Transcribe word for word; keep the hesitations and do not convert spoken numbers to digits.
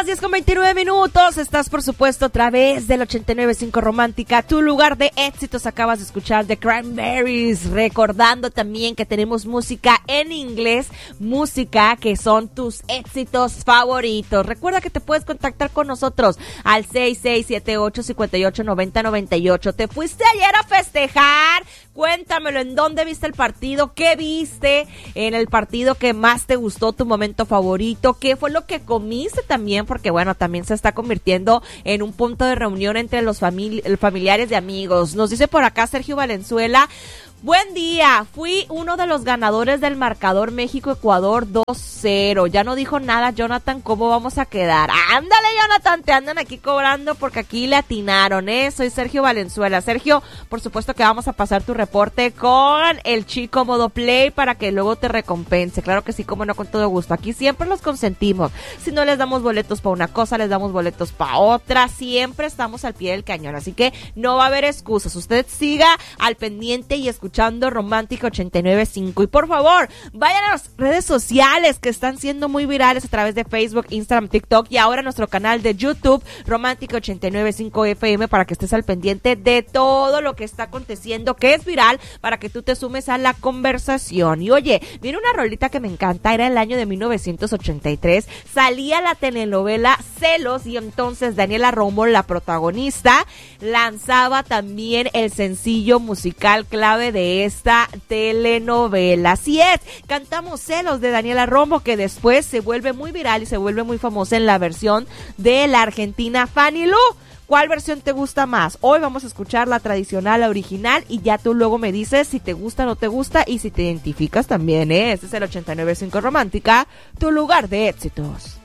las diez con veintinueve minutos. Estás, por supuesto, a través del ochenta y nueve punto cinco Romántica, tu lugar de éxitos. Acabas de escuchar The Cranberries. Recordando también que tenemos música en inglés, música que son tus éxitos favoritos. Recuerda que te puedes contactar con nosotros al seis seis siete ocho, cinco ocho, nueve cero nueve ocho. ¿Te fuiste ayer a festejar? Cuéntamelo, ¿en dónde viste el partido? ¿Qué viste en el partido que más te gustó, tu momento favorito? ¿Qué fue lo que comiste también? Porque bueno, también se está convirtiendo en un punto de reunión entre los famili- familiares y amigos. Nos dice por acá Sergio Valenzuela: buen día, fui uno de los ganadores del marcador México-Ecuador dos cero. Ya no dijo nada Jonathan, ¿cómo vamos a quedar? Ándale Jonathan, te andan aquí cobrando porque aquí le atinaron, ¿eh? Soy Sergio Valenzuela. Sergio, por supuesto que vamos a pasar tu reporte con el chico Modo Play para que luego te recompense. Claro que sí, como no, con todo gusto. Aquí siempre los consentimos. Si no les damos boletos para una cosa, les damos boletos para otra. Siempre estamos al pie del cañón, así que no va a haber excusas. Usted siga al pendiente y escuchando Romántica ochenta y nueve punto cinco. Y por favor, vayan a las redes sociales que están siendo muy virales a través de Facebook, Instagram, TikTok y ahora nuestro canal de YouTube, Romántica ochenta y nueve punto cinco F M, para que estés al pendiente de todo lo que está aconteciendo, que es viral, para que tú te sumes a la conversación. Y oye, viene una rolita que me encanta, era el año de mil novecientos ochenta y tres, salía la telenovela Celos y entonces Daniela Romo, la protagonista, lanzaba también el sencillo musical clave de esta telenovela. Así es, cantamos Celos de Daniela Romo, que después se vuelve muy viral y se vuelve muy famosa en la versión de la argentina Fanny Lu. ¿Cuál versión te gusta más? Hoy vamos a escuchar la tradicional, la original, y ya tú luego me dices si te gusta o no te gusta y si te identificas también, ¿eh? Este es el ochenta y nueve punto cinco Romántica, tu lugar de éxitos.